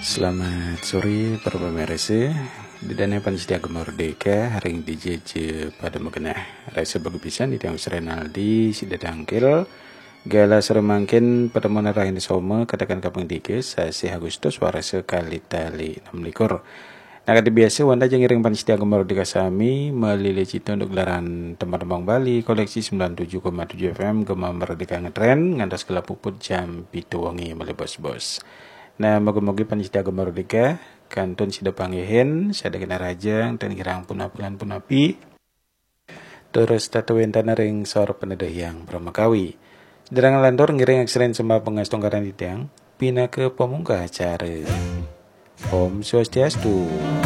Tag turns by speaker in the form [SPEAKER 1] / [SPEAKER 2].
[SPEAKER 1] Selamat sore para pemirsa. Di dana Panjita Merdeka hari ini DJ pada mengenah rasa berbisan di tiang Renaldi Sidadangkil Gala seremangkin pada menarah ini sama katakan kapang 3 sasi Agustus warasa kali tali 6 likur. Nah kata biasa wanda jengiring Panjita Merdeka sami melili cita untuk gelaran Tembang Bali koleksi 97,7 FM Gema Merdeka ngetren ngantos gelap puput jam pitu wangi melebos-bos. Nah, moga-moga Panjita Merdeka kantun sida panggihin sada kena rajang dan kirang punapulan punapi terus tatuin tanah ring sor penedah yang Pramakawi derang landor ngiring aksaren semua pengastongkaran tiang pina ke pemungka acara Om Swastiastu.